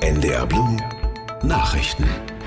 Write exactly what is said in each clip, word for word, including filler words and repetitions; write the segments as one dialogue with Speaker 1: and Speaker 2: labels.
Speaker 1: N D R Blue Nachrichten.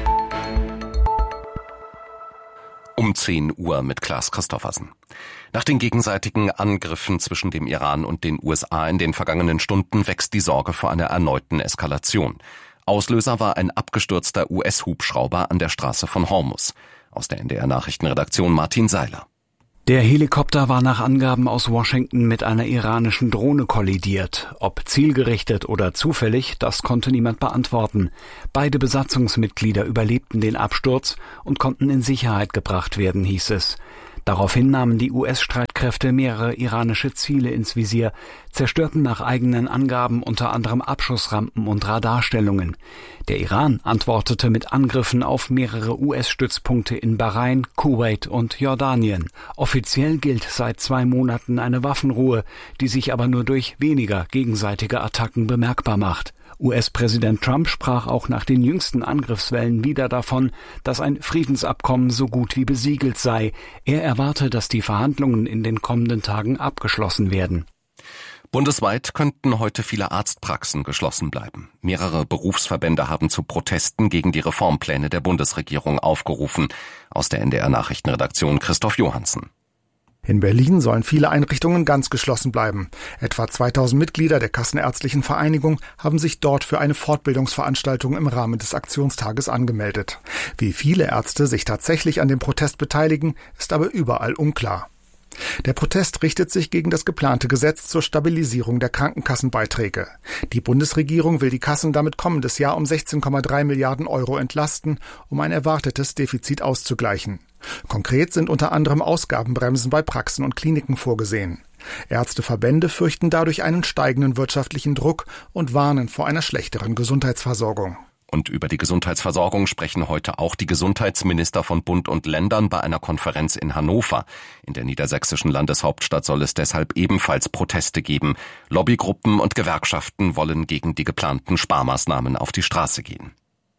Speaker 2: Um zehn Uhr mit Klaas Christoffersen. Nach den gegenseitigen Angriffen zwischen dem Iran und den U S A in den vergangenen Stunden wächst die Sorge vor einer erneuten Eskalation. Auslöser war ein abgestürzter U S-Hubschrauber an der Straße von Hormuz. Aus der N D R-Nachrichtenredaktion Martin Seiler.
Speaker 3: Der Helikopter war nach Angaben aus Washington mit einer iranischen Drohne kollidiert. Ob zielgerichtet oder zufällig, das konnte niemand beantworten. Beide Besatzungsmitglieder überlebten den Absturz und konnten in Sicherheit gebracht werden, hieß es. Daraufhin nahmen die U S-Streitkräfte mehrere iranische Ziele ins Visier, zerstörten nach eigenen Angaben unter anderem Abschussrampen und Radarstellungen. Der Iran antwortete mit Angriffen auf mehrere U S-Stützpunkte in Bahrain, Kuwait und Jordanien. Offiziell gilt seit zwei Monaten eine Waffenruhe, die sich aber nur durch weniger gegenseitige Attacken bemerkbar macht. U S-Präsident Trump sprach auch nach den jüngsten Angriffswellen wieder davon, dass ein Friedensabkommen so gut wie besiegelt sei. Er erwarte, dass die Verhandlungen in den kommenden Tagen abgeschlossen werden.
Speaker 2: Bundesweit könnten heute viele Arztpraxen geschlossen bleiben. Mehrere Berufsverbände haben zu Protesten gegen die Reformpläne der Bundesregierung aufgerufen. Aus der N D R-Nachrichtenredaktion Christoph Johansen.
Speaker 4: In Berlin sollen viele Einrichtungen ganz geschlossen bleiben. Etwa zweitausend Mitglieder der Kassenärztlichen Vereinigung haben sich dort für eine Fortbildungsveranstaltung im Rahmen des Aktionstages angemeldet. Wie viele Ärzte sich tatsächlich an dem Protest beteiligen, ist aber überall unklar. Der Protest richtet sich gegen das geplante Gesetz zur Stabilisierung der Krankenkassenbeiträge. Die Bundesregierung will die Kassen damit kommendes Jahr um sechzehn Komma drei Milliarden Euro entlasten, um ein erwartetes Defizit auszugleichen. Konkret sind unter anderem Ausgabenbremsen bei Praxen und Kliniken vorgesehen. Ärzteverbände fürchten dadurch einen steigenden wirtschaftlichen Druck und warnen vor einer schlechteren Gesundheitsversorgung.
Speaker 2: Und über die Gesundheitsversorgung sprechen heute auch die Gesundheitsminister von Bund und Ländern bei einer Konferenz in Hannover. In der niedersächsischen Landeshauptstadt soll es deshalb ebenfalls Proteste geben. Lobbygruppen und Gewerkschaften wollen gegen die geplanten Sparmaßnahmen auf die Straße gehen.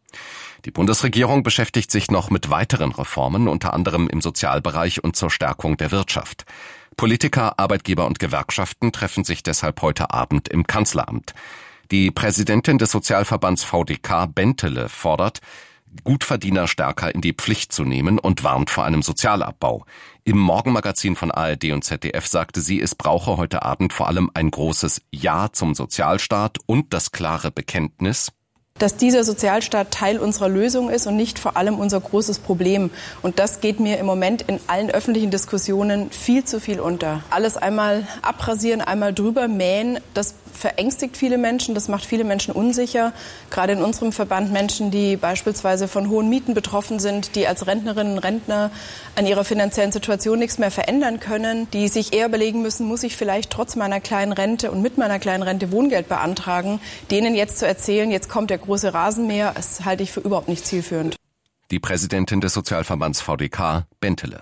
Speaker 2: Die Bundesregierung beschäftigt sich noch mit weiteren Reformen, unter anderem im Sozialbereich und zur Stärkung der Wirtschaft. Politiker, Arbeitgeber und Gewerkschaften treffen sich deshalb heute Abend im Kanzleramt. Die Präsidentin des Sozialverbands V D K, Bentele, fordert, Gutverdiener stärker in die Pflicht zu nehmen und warnt vor einem Sozialabbau. Im Morgenmagazin von A R D und Z D F sagte sie, es brauche heute Abend vor allem ein großes Ja zum Sozialstaat und das klare Bekenntnis,
Speaker 5: dass dieser Sozialstaat Teil unserer Lösung ist und nicht vor allem unser großes Problem. Und das geht mir im Moment in allen öffentlichen Diskussionen viel zu viel unter. Alles einmal abrasieren, einmal drüber mähen, das verängstigt viele Menschen, das macht viele Menschen unsicher. Gerade in unserem Verband Menschen, die beispielsweise von hohen Mieten betroffen sind, die als Rentnerinnen und Rentner an ihrer finanziellen Situation nichts mehr verändern können, die sich eher überlegen müssen, muss ich vielleicht trotz meiner kleinen Rente und mit meiner kleinen Rente Wohngeld beantragen, denen jetzt zu erzählen, jetzt kommt der große Rasenmäher, das halte ich für überhaupt nicht zielführend.
Speaker 2: Die Präsidentin des Sozialverbands V D K, Bentele.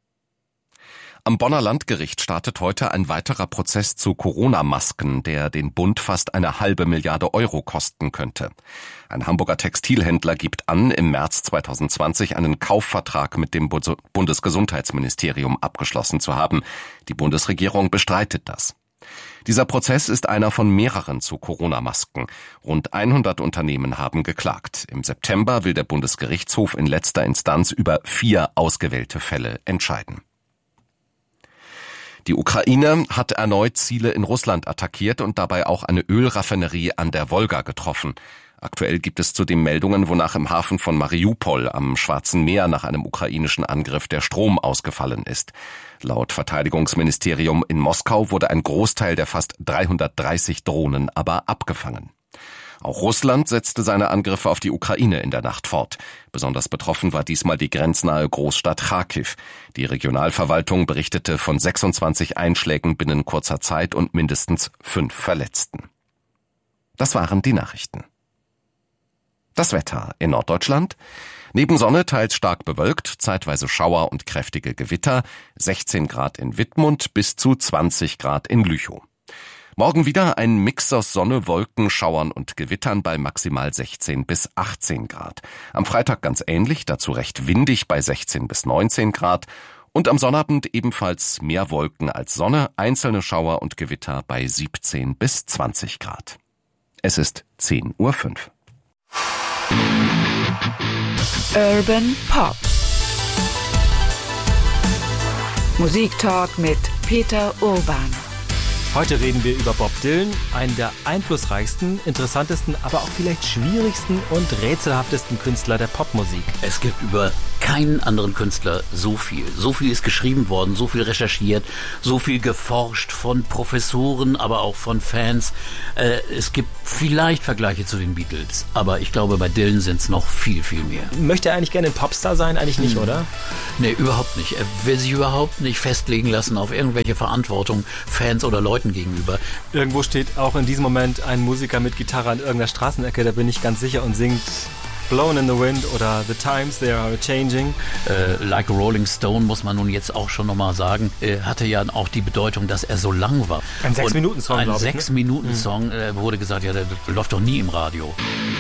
Speaker 2: Am Bonner Landgericht startet heute ein weiterer Prozess zu Corona-Masken, der den Bund fast eine halbe Milliarde Euro kosten könnte. Ein Hamburger Textilhändler gibt an, im März zweitausendzwanzig einen Kaufvertrag mit dem Bundesgesundheitsministerium abgeschlossen zu haben. Die Bundesregierung bestreitet das. Dieser Prozess ist einer von mehreren zu Corona-Masken. Rund hundert Unternehmen haben geklagt. Im September will der Bundesgerichtshof in letzter Instanz über vier ausgewählte Fälle entscheiden. Die Ukraine hat erneut Ziele in Russland attackiert und dabei auch eine Ölraffinerie an der Wolga getroffen. Aktuell gibt es zudem Meldungen, wonach im Hafen von Mariupol am Schwarzen Meer nach einem ukrainischen Angriff der Strom ausgefallen ist. Laut Verteidigungsministerium in Moskau wurde ein Großteil der fast dreihundertdreißig Drohnen aber abgefangen. Auch Russland setzte seine Angriffe auf die Ukraine in der Nacht fort. Besonders betroffen war diesmal die grenznahe Großstadt Charkiw. Die Regionalverwaltung berichtete von sechsundzwanzig Einschlägen binnen kurzer Zeit und mindestens fünf Verletzten. Das waren die Nachrichten. Das Wetter in Norddeutschland. Neben Sonne teils stark bewölkt, zeitweise Schauer und kräftige Gewitter, sechzehn Grad in Wittmund bis zu zwanzig Grad in Lüchow. Morgen wieder ein Mix aus Sonne, Wolken, Schauern und Gewittern bei maximal sechzehn bis achtzehn Grad. Am Freitag ganz ähnlich, dazu recht windig bei sechzehn bis neunzehn Grad. Und am Sonnabend ebenfalls mehr Wolken als Sonne, einzelne Schauer und Gewitter bei siebzehn bis zwanzig Grad. Es ist zehn Uhr fünf.
Speaker 6: Urban Pop. Musiktalk mit Peter Urban.
Speaker 7: Heute reden wir über Bob Dylan, einen der einflussreichsten, interessantesten, aber auch vielleicht schwierigsten und rätselhaftesten Künstler der Popmusik.
Speaker 8: Es gibt über keinen anderen Künstler so viel. So viel ist geschrieben worden, so viel recherchiert, so viel geforscht von Professoren, aber auch von Fans. Äh, es gibt vielleicht Vergleiche zu den Beatles, aber ich glaube, bei Dylan sind es noch viel, viel mehr.
Speaker 7: Möchte er eigentlich gerne ein Popstar sein? Eigentlich nicht, hm. oder?
Speaker 8: Nee, überhaupt nicht. Er will sich überhaupt nicht festlegen lassen auf irgendwelche Verantwortung Fans oder Leuten gegenüber.
Speaker 7: Irgendwo steht auch in diesem Moment ein Musiker mit Gitarre an irgendeiner Straßenecke, da bin ich ganz sicher, und singt Blown in the Wind oder The Times They Are Changing.
Speaker 8: Äh, like a Rolling Stone, muss man nun jetzt auch schon nochmal sagen, äh, hatte ja auch die Bedeutung, dass er so lang war.
Speaker 7: Ein Sechs-Minuten-Song,
Speaker 8: Ein
Speaker 7: glaube ich.
Speaker 8: Sechs-Minuten-Song,
Speaker 7: ne?
Speaker 8: äh, wurde gesagt, ja, der läuft doch nie im Radio.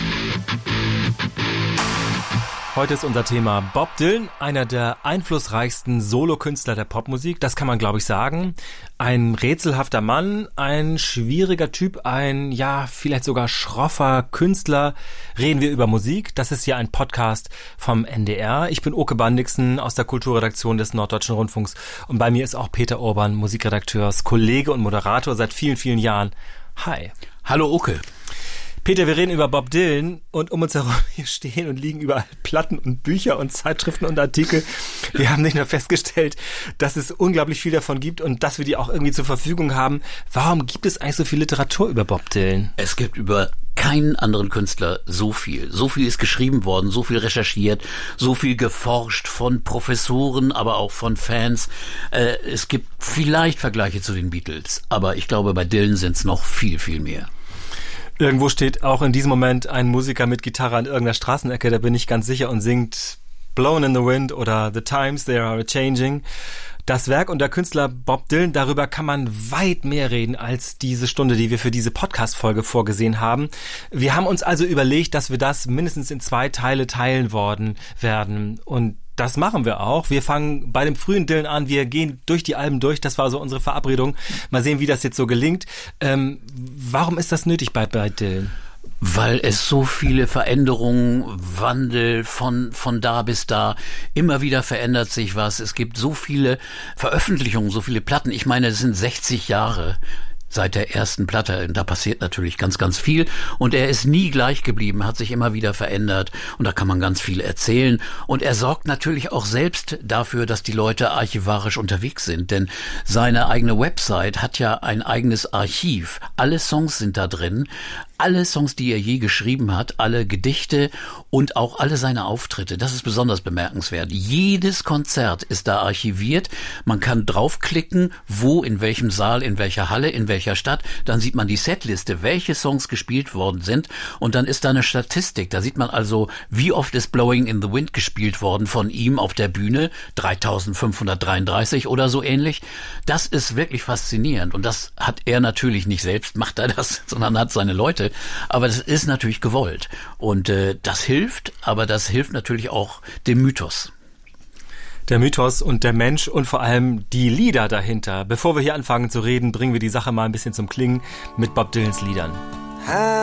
Speaker 7: Heute ist unser Thema Bob Dylan, einer der einflussreichsten Solokünstler der Popmusik. Das kann man, glaube ich, sagen. Ein rätselhafter Mann, ein schwieriger Typ, ein, ja, vielleicht sogar schroffer Künstler. Reden wir über Musik. Das ist hier ein Podcast vom N D R. Ich bin Oke Bandixen aus der Kulturredaktion des Norddeutschen Rundfunks. Und bei mir ist auch Peter Urban, Musikredakteur, Kollege und Moderator seit vielen, vielen Jahren. Hi.
Speaker 8: Hallo Oke.
Speaker 7: Peter, wir reden über Bob Dylan und um uns herum hier stehen und liegen überall Platten und Bücher und Zeitschriften und Artikel. Wir haben nicht nur festgestellt, dass es unglaublich viel davon gibt und dass wir die auch irgendwie zur Verfügung haben. Warum gibt es eigentlich so viel Literatur über Bob Dylan?
Speaker 8: Es gibt über keinen anderen Künstler so viel. So viel ist geschrieben worden, so viel recherchiert, so viel geforscht von Professoren, aber auch von Fans. Äh, es gibt vielleicht Vergleiche zu den Beatles, aber ich glaube, bei Dylan sind es noch viel, viel mehr.
Speaker 7: Irgendwo steht auch in diesem Moment ein Musiker mit Gitarre an irgendeiner Straßenecke, da bin ich ganz sicher, und singt Blown in the Wind oder The Times They Are Changing. Das Werk und der Künstler Bob Dylan, darüber kann man weit mehr reden als diese Stunde, die wir für diese Podcast-Folge vorgesehen haben. Wir haben uns also überlegt, dass wir das mindestens in zwei Teile teilen worden werden, und das machen wir auch. Wir fangen bei dem frühen Dylan an. Wir gehen durch die Alben durch. Das war so unsere Verabredung. Mal sehen, wie das jetzt so gelingt. Ähm, warum ist das nötig bei, bei Dylan?
Speaker 8: Weil es so viele Veränderungen, Wandel von von da bis da, immer wieder verändert sich was. Es gibt so viele Veröffentlichungen, so viele Platten. Ich meine, es sind sechzig Jahre seit der ersten Platte. Da passiert natürlich ganz, ganz viel. Und er ist nie gleich geblieben, hat sich immer wieder verändert. Und da kann man ganz viel erzählen. Und er sorgt natürlich auch selbst dafür, dass die Leute archivarisch unterwegs sind. Denn seine eigene Website hat ja ein eigenes Archiv. Alle Songs sind da drin. Alle Songs, die er je geschrieben hat, alle Gedichte und auch alle seine Auftritte. Das ist besonders bemerkenswert. Jedes Konzert ist da archiviert. Man kann draufklicken, wo, in welchem Saal, in welcher Halle, in welcher Stadt. Dann sieht man die Setliste, welche Songs gespielt worden sind. Und dann ist da eine Statistik. Da sieht man also, wie oft ist Blowing in the Wind gespielt worden von ihm auf der Bühne. dreitausendfünfhundertdreiunddreißig oder so ähnlich. Das ist wirklich faszinierend. Und das hat er natürlich nicht selbst, macht er das, sondern hat seine Leute. Aber das ist natürlich gewollt. Und äh, das hilft, aber das hilft natürlich auch dem Mythos.
Speaker 7: Der Mythos und der Mensch und vor allem die Lieder dahinter. Bevor wir hier anfangen zu reden, bringen wir die Sache mal ein bisschen zum Klingen mit Bob Dylans Liedern.